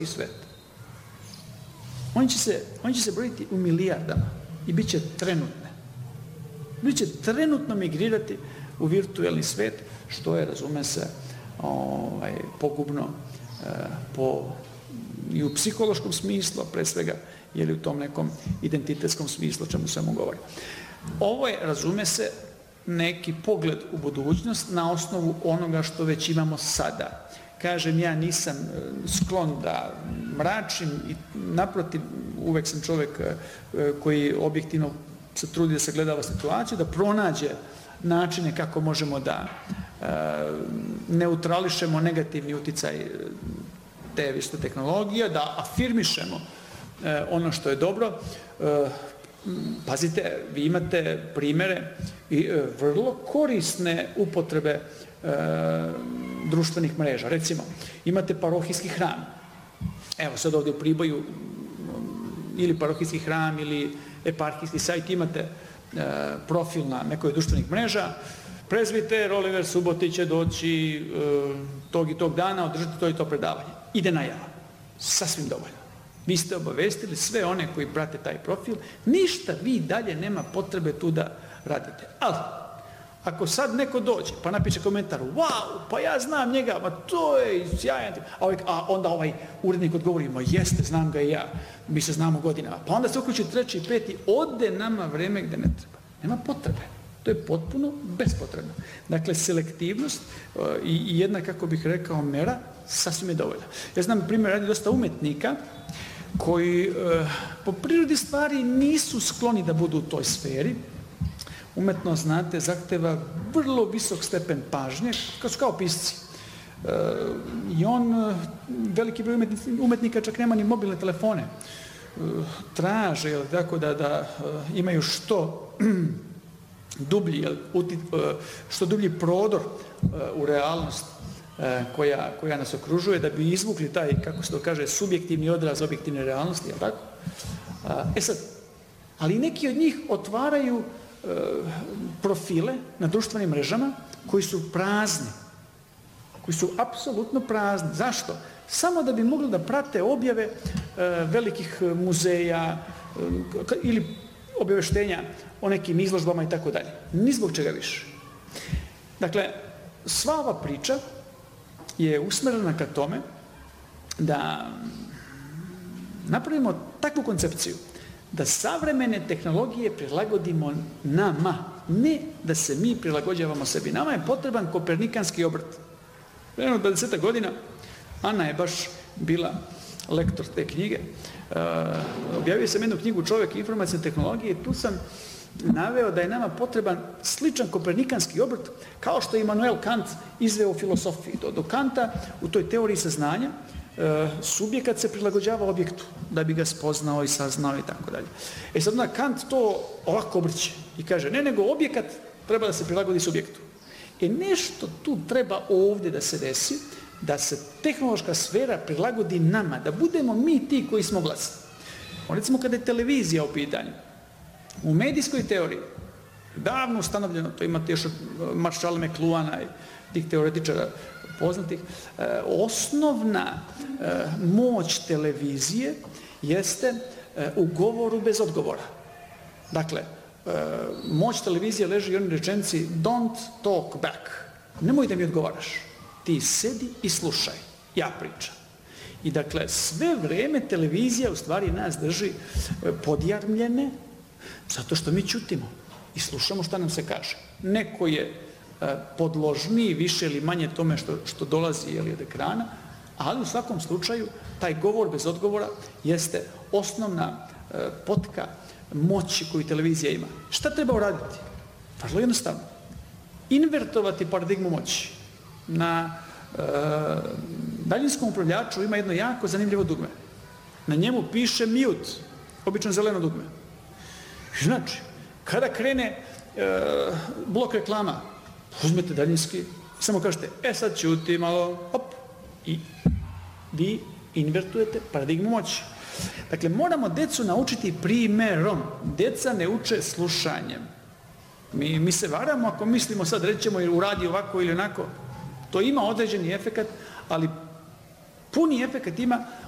svet. Oni će se brojiti u milijardama i bit će trenutne. Bit će trenutno migrirati u virtualni svet, što je, razume se, pogubno i u psihološkom smislu, pre svega, ili u tom nekom identitetskom smislu, o čemu svemu govori. Ovo je, razume se, neki pogled u budućnost na osnovu onoga što već imamo sada. Kažem, ja nisam sklon da mračim i naprotiv, uvek sam čovjek koji objektivno se trudi da se gledava situaciju, da pronađe načine kako možemo da neutrališemo negativni uticaj te isto tehnologije, da afirmišemo ono što je dobro. Pazite, vi imate primere i vrlo korisne upotrebe društvenih mreža. Recimo, imate parohijski hram. Evo, sad ovdje u Priboju ili parohijski hram ili eparhijski sajt imate profil na nekoj društvenih mreža. Prezbiter Oliver Subotić će doći tog i tog dana, održati to i to predavanje. Ide najava. Sasvim dovoljno. Vi ste obavestili sve one koji prate taj profil. Ništa vi dalje nema potrebe tu da radite. Ali, ako sad neko dođe pa napiše komentar, wow, pa ja znam njega, ma to je sjajan, a onda ovaj urednik odgovori, ma jeste, znam ga i ja, mi se znamo godinama. Pa onda se uključi treći i peti, ode nama vreme gde ne treba. Nema potrebe. To je potpuno bespotrebno. Dakle, selektivnost i jedna, kako bih rekao, mera, sasvim je dovoljna. Ja znam, primjer, radi dosta umetnika koji po prirodi stvari nisu skloni da budu u toj sferi. Umetnost, znate, zahteva vrlo visok stepen pažnje, kao pisci. I veliki broj umetnika čak nema ni mobilne telefone. Traže, tako da imaju što dublji prodor u realnost koja nas okružuje, da bi izvukli taj, kako se to kaže, subjektivni odraz objektivne realnosti, je li tako? Sad, ali neki od njih otvaraju profile na društvenim mrežama koji su prazni, koji su apsolutno prazni. Zašto? Samo da bi mogli da prate objave velikih muzeja ili obaveštenja o nekim izložbama i tako dalje. Ni zbog čega više. Dakle, sva ova priča je usmerena ka tome da napravimo takvu koncepciju da savremene tehnologije prilagodimo nama, ne da se mi prilagođavamo sebi. Nama je potreban kopernikanski obrt. Prema 20 godina Ana je baš bila lektor te knjige. Objavio sam jednu knjigu Čovjek i informacijne tehnologije i tu sam naveo da je nama potreban sličan kopernikanski obrt kao što je Immanuel Kant izveo u filosofiji. Do Kanta u toj teoriji saznanja subjekat se prilagođava objektu da bi ga spoznao i saznao i tako dalje. Sad onda Kant to ovako obrće i kaže, ne, nego objekat treba da se prilagodi subjektu. Nešto tu treba ovdje da se desi, da se tehnološka sfera prilagodi nama, da budemo mi ti koji smo glasni. Recimo kada je televizija u pitanju, u medijskoj teoriji, davno ustanovljeno, to imate još od Marshalla McLuhana i tih teoretičara poznatih, osnovna moć televizije jeste u govoru bez odgovora. Dakle, moć televizije leži u onoj rečenici don't talk back. Nemoj da mi odgovaraš. Ti sedi i slušaj. Ja pričam. I dakle, sve vreme televizija u stvari nas drži podjarmljene zato što mi ćutimo i slušamo šta nam se kaže. Neko je podložniji više ili manje tome što dolazi od ekrana, ali u svakom slučaju taj govor bez odgovora jeste osnovna potka moći koju televizija ima. Šta treba uraditi? Vrlo jednostavno. Invertovati paradigmu moći. Na daljinskom upravljaču ima jedno jako zanimljivo dugme. Na njemu piše mute, obično zeleno dugme. Znači, kada krene blok reklama, uzmete daljinski, samo kažete, sad ćuti malo, hop, i vi invertujete paradigmu moći. Dakle, moramo decu naučiti primerom. Deca ne uče slušanjem. Mi se varamo ako mislimo sad, rećemo, uradi ovako ili onako. To ima određeni efekat, ali puni efekat ima